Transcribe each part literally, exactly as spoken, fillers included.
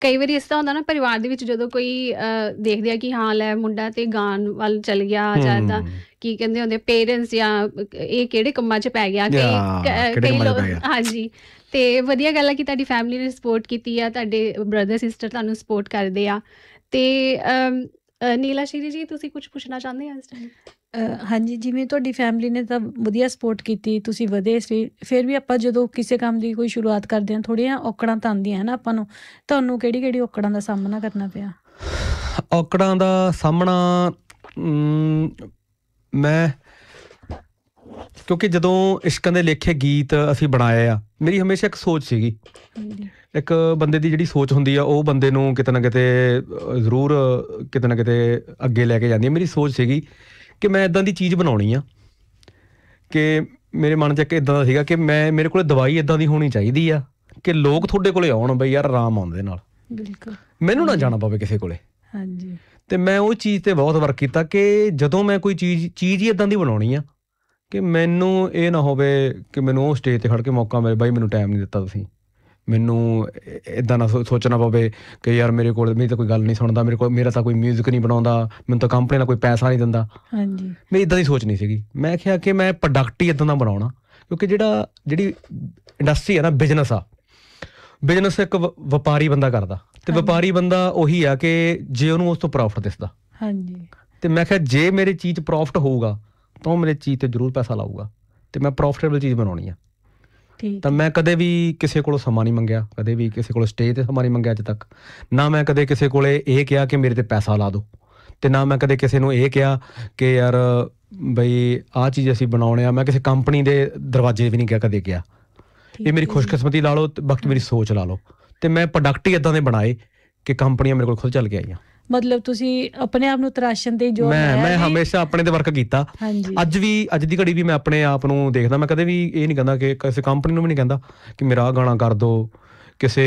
ਕਈ ਵਾਰੀ ਇਸ ਤਰ੍ਹਾਂ ਹੁੰਦਾ ਨਾ ਪਰਿਵਾਰ ਦੇ ਵਿੱਚ, ਜਦੋਂ ਕੋਈ ਅ, ਦੇਖਦੇ ਆ ਕਿ ਹਾਂ ਲੈ ਮੁੰਡਾ ਤੇ ਗਾਣ ਵੱਲ ਚੱਲ ਗਿਆ, ਜਾਂ ਇੱਦਾਂ ਹੂੰ ਕੀ ਕਹਿੰਦੇ ਹੁੰਦੇ ਪੇਰੈਂਟਸ, ਜਾਂ ਇਹ ਕਿਹੜੇ ਕੰਮਾਂ 'ਚ ਪੈ ਗਿਆ, ਕਈ ਯਾ ਕ- ਕਿਹੜੇ ਕਈ ਕੰਮਾਂ 'ਚ ਲੋਕ। ਪੈ ਗਿਆ। ਹਾਂਜੀ, ਤੇ ਵਧੀਆ ਗੱਲ ਆ ਕਿ ਤੁਹਾਡੀ ਫੈਮਿਲੀ ਨੇ ਸਪੋਰਟ ਕੀਤੀ ਆ, ਤੁਹਾਡੇ ਬ੍ਰਦਰ ਸਿਸਟਰ ਤੁਹਾਨੂੰ ਸਪੋਰਟ ਕਰਦੇ ਆ। ਤੇ ਅਮ, ਅ, ਨੀਲਾ ਸ਼੍ਰੀ ਜੀ, ਤੁਸੀਂ ਕੁਝ ਪੁੱਛਣਾ ਚਾਹੁੰਦੇ ਆ ਇਸ ਟਾਈਮ? ਅ, ਹਾਂਜੀ, ਜਿਵੇਂ ਤੁਹਾਡੀ ਫੈਮਿਲੀ ਨੇ ਤਾਂ ਵਧੀਆ ਸਪੋਰਟ ਕੀਤੀ, ਤੁਸੀਂ ਵਧੇ ਸੀ, ਫਿਰ ਵੀ ਆਪਾਂ ਜਦੋਂ ਕਿਸੇ ਕੰਮ ਦੀ ਕੋਈ ਸ਼ੁਰੂਆਤ ਕਰਦੇ ਹਾਂ ਥੋੜ੍ਹੀਆਂ ਔਕੜਾਂ ਤਾਂ ਆਉਂਦੀਆਂ ਹੈ ਨਾ ਆਪਾਂ ਨੂੰ। ਤੁਹਾਨੂੰ ਕਿਹੜੀ ਕਿਹੜੀ ਔਕੜਾਂ ਦਾ ਸਾਹਮਣਾ ਕਰਨਾ ਪਿਆ? ਔਕੜਾਂ ਦਾ ਸਾਹਮਣਾ ਅਮ, ਮੈਂ ਕਿਉਂਕਿ ਜਦੋਂ ਇਸ਼ਕਾਂ ਦੇ ਲੇਖੇ ਗੀਤ ਅਸੀਂ ਬਣਾਏ ਆ, ਮੇਰੀ ਹਮੇਸ਼ਾ ਇੱਕ ਸੋਚ ਸੀਗੀ। ਹਾਂਜੀ ਇੱਕ ਬੰਦੇ ਦੀ ਜਿਹੜੀ ਸੋਚ ਹੁੰਦੀ ਆ ਉਹ ਬੰਦੇ ਨੂੰ ਕਿਤੇ ਨਾ ਕਿਤੇ ਅ, ਜ਼ਰੂਰ ਅ, ਕਿਤੇ ਨਾ ਕਿਤੇ ਅੱਗੇ ਲੈ ਕੇ ਜਾਂਦੀ ਹੈ। ਮੇਰੀ ਸੋਚ ਸੀਗੀ ਕਿ ਮੈਂ ਇੱਦਾਂ ਦੀ ਚੀਜ਼ ਬਣਾਉਣੀ ਆ, ਕਿ ਮੇਰੇ ਮਨ 'ਚ ਇੱਕ ਇੱਦਾਂ ਦਾ ਸੀਗਾ ਕਿ ਮੈਂ ਮੇਰੇ ਕੋਲ ਦਵਾਈ ਇੱਦਾਂ ਦੀ ਹੋਣੀ ਚਾਹੀਦੀ ਆ ਕਿ ਲੋਕ ਤੁਹਾਡੇ ਕੋਲੇ ਆਉਣ, ਬਈ ਯਾਰ ਆਰਾਮ ਆਉਂਦੇ ਦੇ ਨਾਲ, ਬਿਲਕੁਲ। ਮੈਨੂੰ ਨਾ ਜਾਣਾ ਪਵੇ ਕਿਸੇ ਕੋਲੇ। ਹਾਂਜੀ ਤੇ ਮੈਂ ਉਹ ਚੀਜ਼ ਤੇ ਬਹੁਤ ਵਰਕ ਕੀਤਾ ਕਿ ਜਦੋਂ ਮੈਂ ਕੋਈ ਚੀਜ਼ ਚੀਜ਼ ਹੀ ਇੱਦਾਂ ਦੀ ਬਣਾਉਣੀ ਆ ਕਿ ਮੈਨੂੰ ਇਹ ਨਾ ਹੋਵੇ ਕਿ ਮੈਨੂੰ ਉਹ ਸਟੇਜ 'ਤੇ ਖੜ੍ਹ ਕੇ ਮੌਕਾ ਮਿਲੇ, ਬਾਈ ਮੈਨੂੰ ਟਾਈਮ ਨਹੀਂ ਦਿੱਤਾ ਤੁਸੀਂ, ਮੈਨੂੰ ਇੱਦਾਂ ਨਾ ਸੋ ਸੋਚਣਾ ਪਵੇ ਕਿ ਯਾਰ ਮੇਰੇ ਕੋਲ ਮੇਰੀ ਤਾਂ ਕੋਈ ਗੱਲ ਨਹੀਂ ਸੁਣਦਾ, ਮੇਰੇ ਕੋਲ ਮੇਰਾ ਤਾਂ ਕੋਈ ਮਿਊਜ਼ਿਕ ਨਹੀਂ ਬਣਾਉਂਦਾ, ਮੈਨੂੰ ਤਾਂ ਕੰਪਨੀ ਦਾ ਕੋਈ ਪੈਸਾ ਨਹੀਂ ਦਿੰਦਾ। ਹਾਂਜੀ ਮੇਰੀ ਇੱਦਾਂ ਦੀ ਸੋਚ ਨਹੀਂ ਸੀਗੀ। ਮੈਂ ਕਿਹਾ ਕਿ ਮੈਂ ਪ੍ਰੋਡਕਟ ਹੀ ਇੱਦਾਂ ਦਾ ਬਣਾਉਣਾ, ਕਿਉਂਕਿ ਜਿਹੜਾ ਜਿਹੜੀ ਇੰਡਸਟਰੀ ਹੈ ਨਾ, ਬਿਜ਼ਨਸ ਆ, ਬਿਜ਼ਨਸ ਇੱਕ ਵ- ਵਪਾਰੀ ਬੰਦਾ ਕਰਦਾ, ਅਤੇ ਹਾਂਜੀ। ਵਪਾਰੀ ਬੰਦਾ ਉਹੀ ਆ ਕਿ ਜੇ ਉਹਨੂੰ ਉਸ ਤੋਂ ਪ੍ਰੋਫਿਟ ਦਿਸਦਾ। ਹਾਂਜੀ ਅਤੇ ਮੈਂ ਕਿਹਾ ਜੇ ਮੇਰੀ ਚੀਜ਼ ਪ੍ਰੋਫਿਟ ਹੋਊਗਾ ਤਾਂ ਉਹ ਮੇਰੀ ਚੀਜ਼ 'ਤੇ ਜ਼ਰੂਰ ਪੈਸਾ ਲਾਊਗਾ, ਅਤੇ ਮੈਂ ਪ੍ਰੋਫਿਟੇਬਲ ਚੀਜ਼ ਬਣਾਉਣੀ ਆ। ਠੀਕ ਤਾਂ ਹੈ। ਮੈਂ ਕਦੇ ਵੀ ਕਿਸੇ ਕੋਲੋਂ ਸਮਾਂ ਨਹੀਂ ਮੰਗਿਆ, ਕਦੇ ਵੀ ਕਿਸੇ ਕੋਲੋਂ ਸਟੇਜ 'ਤੇ ਸਮਾਂ ਨਹੀਂ ਮੰਗਿਆ ਅੱਜ ਤੱਕ। ਨਾ ਮੈਂ ਕਦੇ ਕਿਸੇ ਕੋਲੇ ਇਹ ਕਿਹਾ ਕਿ ਮੇਰੇ 'ਤੇ ਪੈਸਾ ਲਾ ਦਿਓ, ਅਤੇ ਨਾ ਮੈਂ ਕਦੇ ਕਿਸੇ ਨੂੰ ਇਹ ਕਿਹਾ ਕਿ ਯਾਰ ਬਈ ਆਹ ਚੀਜ਼ ਅਸੀਂ ਬਣਾਉਣੇ ਆ। ਮੈਂ ਕਿਸੇ ਕੰਪਨੀ ਦੇ ਦਰਵਾਜ਼ੇ ਵੀ ਨਹੀਂ ਗਿਆ ਕਦੇ ਗਿਆ। ਠੀਕ ਇਹ ਮੇਰੀ ਹੈ ਜੀ। ਖੁਸ਼ਕਿਸਮਤੀ ਲਾ ਲਓ, ਤੇ ਬਾਕੀ ਮੇਰੀ ਸੋਚ ਲਾ ਲਓ। ਅਤੇ ਮੈਂ ਪ੍ਰੋਡਕਟ ਹੀ ਇੱਦਾਂ ਦੇ ਬਣਾਏ ਕਿ ਕੰਪਨੀਆਂ ਮੇਰੇ ਕੋਲ ਖੁਦ ਚੱਲ ਕੇ ਆਈਆਂ। ਮਤਲਬ ਤੁਸੀਂ ਆਪਣੇ ਆਪ ਨੂੰ ਤਰਾਸ਼ਣ ਤੇ ਜ਼ੋਰ ਮੈਂ ਲਾਇਆ ਮੈਂ ਵੀ- ਹਮੇਸ਼ਾ ਆਪਣੇ 'ਤੇ ਵਰਕ ਕੀਤਾ। ਹਾਂਜੀ ਅੱਜ ਵੀ ਅੱਜ ਦੀ ਘੜੀ ਵੀ ਮੈਂ ਆਪਣੇ ਆਪ ਨੂੰ ਦੇਖਦਾ, ਮੈਂ ਕਦੇ ਵੀ ਇਹ ਨਹੀਂ ਕਹਿੰਦਾ ਕਿ ਕਿਸੇ ਕੰਪਨੀ ਨੂੰ ਵੀ ਨਹੀਂ ਕਹਿੰਦਾ ਕਿ ਮੇਰਾ ਆਹ ਗਾਣਾ ਕਰ ਦਿਓ, ਕਿਸੇ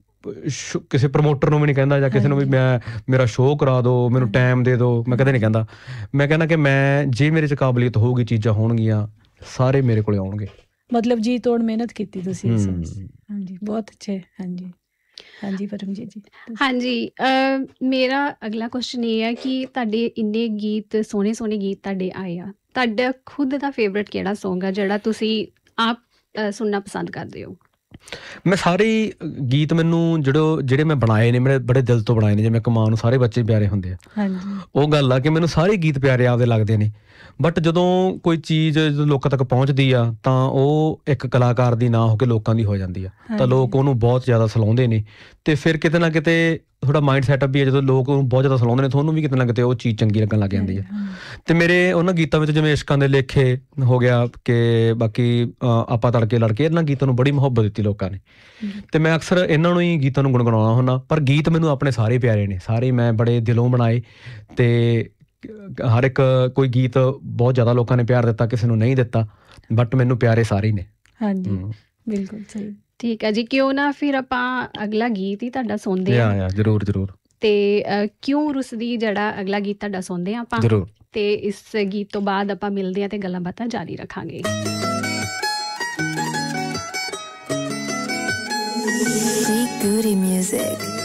ਸ਼ ਕਿਸੇ ਪ੍ਰਮੋਟਰ ਨੂੰ ਵੀ ਨਹੀਂ ਕਹਿੰਦਾ, ਜਾਂ ਕਿਸੇ ਨੂੰ ਵੀ ਹਾਂਜੀ। ਮੈਂ ਮੇਰਾ ਸ਼ੋਅ ਕਰਾ ਦਿਓ, ਮੈਨੂੰ ਹਾਂਜੀ। ਟਾਈਮ ਦੇ ਦਿਓ, ਮੈਂ ਕਦੇ ਨਹੀਂ ਕਹਿੰਦਾ। ਮੈਂ ਕਹਿੰਦਾ ਕਿ ਮੈਂ ਜੇ ਮੇਰੇ 'ਚ ਕਾਬਲੀਅਤ ਹੋਊਗੀ, ਚੀਜ਼ਾਂ ਹੋਣਗੀਆਂ, ਸਾਰੇ ਮੇਰੇ ਕੋਲ ਆਉਣਗੇ। ਮਤਲਬ ਜੀ ਤੋੜ ਮਿਹਨਤ ਕੀਤੀ ਤੁਸੀਂ ਇਸ ਵਿੱਚ। ਹੂੰ। ਹਾਂਜੀ ਬਹੁਤ ਅੱਛੇ। ਹਾਂਜੀ ਹਾਂਜੀ ਪਰਮਜੀਤ ਜੀ ਤੁਸੀਂ- ਹਾਂਜੀ, ਅ, ਮੇਰਾ ਅਗਲਾ ਕੁਐਸਚਨ ਇਹ ਹੈ ਕਿ ਤੁਹਾਡੇ ਇੰਨੇ ਗੀਤ, ਸੋਹਣੇ ਸੋਹਣੇ ਗੀਤ ਤੁਹਾਡੇ ਆਏ ਆ, ਤੁਹਾਡਾ ਖੁਦ ਦਾ ਫੇਵਰਟ ਕਿਹੜਾ ਸੌਂਗ ਆ ਜਿਹੜਾ ਤੁਸੀਂ ਆਪ ਅ, ਸੁਣਨਾ ਪਸੰਦ ਕਰਦੇ ਹੋ? ਮੈਂ ਸਾਰੇ ਹੀ ਗੀਤ, ਮੈਨੂੰ ਜਿਹੜੇ ਜਿਹੜੇ ਮੈਂ ਬਣਾਏ ਨੇ, ਮੇਰੇ ਬੜੇ ਦਿਲ ਤੋਂ ਬਣਾਏ ਨੇ। ਜਿਵੇਂ ਕਮਾਨ ਨੂੰ ਸਾਰੇ ਬੱਚੇ ਪਿਆਰੇ ਹੁੰਦੇ ਆ, ਹਾਂਜੀ ਉਹ ਗੱਲ ਆ ਕਿ ਮੈਨੂੰ ਸਾਰੇ ਗੀਤ ਪਿਆਰੇ ਆਪਦੇ ਲੱਗਦੇ ਨੇ। ਬਟ ਜਦੋਂ ਕੋਈ ਚੀਜ਼ ਜਦੋਂ ਲੋਕਾਂ ਤੱਕ ਪਹੁੰਚਦੀ ਆ ਤਾਂ ਉਹ ਇੱਕ ਕਲਾਕਾਰ ਦੀ ਨਾ ਹੋ ਕੇ ਲੋਕਾਂ ਦੀ ਹੋ ਜਾਂਦੀ ਆ, ਤਾਂ ਹਾਂਜੀ। ਲੋਕ ਉਹਨੂੰ ਬਹੁਤ ਜ਼ਿਆਦਾ ਸਲਾਹੁੰਦੇ ਨੇ। ਅਤੇ ਫਿਰ ਕਿਤੇ ਨਾ ਕਿਤੇ ਥੋੜਾ ਮਾਈਂਡ ਸੈਟਅਪ ਵੀ ਹੈ, ਜਦੋਂ ਲੋਕ ਉਹਨੂੰ ਬਹੁਤ ਜ਼ਿਆਦਾ ਸਲਾਹੁੰਦੇ ਨੇ, ਤੁਹਾਨੂੰ ਵੀ ਕਿਤੇ ਨਾ ਕਿਤੇ ਉਹ ਚੀਜ਼ ਚੰਗੀ ਲੱਗਣ ਲੱਗ ਜਾਂਦੀ ਹੈ। ਹਾਂ। ਅਤੇ ਮੇਰੇ ਉਹਨਾਂ ਗੀਤਾਂ ਵਿੱਚ ਜਿਵੇਂ ਇਸ਼ਕਾਂ ਦੇ ਲੇਖੇ ਹੋ ਗਿਆ, ਕਿ ਬਾਕੀ ਅ, ਆਪਾਂ ਤੜਕੇ ਲੜਕੇ, ਇਹਨਾਂ ਗੀਤਾਂ ਨੂੰ ਬੜੀ ਮੁਹੱਬਤ ਦਿੱਤੀ ਲੋਕਾਂ ਨੇ। ਅਤੇ ਮੈਂ ਅਕਸਰ ਇਹਨਾਂ ਨੂੰ ਹੀ ਗੀਤਾਂ ਨੂੰ ਗੁਣਗੁਣਾਉਣਾ ਹੁੰਦਾ। ਪਰ ਗੀਤ ਮੈਨੂੰ ਆਪਣੇ ਸਾਰੇ ਪਿਆਰੇ ਨੇ, ਸਾਰੇ ਮੈਂ ਬੜੇ ਦਿਲੋਂ ਬਣਾਏ। ਅਤੇ ਹਰ ਇੱਕ ਕੋਈ ਗੀਤ ਬਹੁਤ ਜ਼ਿਆਦਾ ਲੋਕਾਂ ਨੇ ਪਿਆਰ ਦਿੱਤਾ, ਕਿਸੇ ਨੂੰ ਨਹੀਂ ਦਿੱਤਾ, ਬਟ ਮੈਨੂੰ ਪਿਆਰੇ ਸਾਰੇ ਹੀ ਨੇ। ਹਾਂਜੀ ਹੂੰ। ਬਿਲਕੁਲ ਸਹੀ। ਠੀਕ ਹੈ ਜੀ, ਕਿਉਂ ਨਾ ਫਿਰ ਆਪਾਂ ਅਗਲਾ ਗੀਤ ਹੀ ਤੁਹਾਡਾ ਸੁਣਦੇ ਯਾ ਹਾਂ। ਯਾ ਜ਼ਰੂਰ ਜ਼ਰੂਰ ਤੇ ਅ, ਕਿਉਂ ਰੁੱਸਦੀ ਜਿਹੜਾ ਅਗਲਾ ਗੀਤ ਤੁਹਾਡਾ ਸੁਣਦੇ ਹਾਂ ਆਪਾਂ, ਜ਼ਰੂਰ। ਤੇ ਇਸ ਗੀਤ ਤੋਂ ਬਾਅਦ ਆਪਾਂ ਮਿਲਦੇ ਹਾਂ ਤੇ ਗੱਲਾਂ ਬਾਤਾਂ ਜਾਰੀ ਰੱਖਾਂਗੇ। Sweet Booty Music.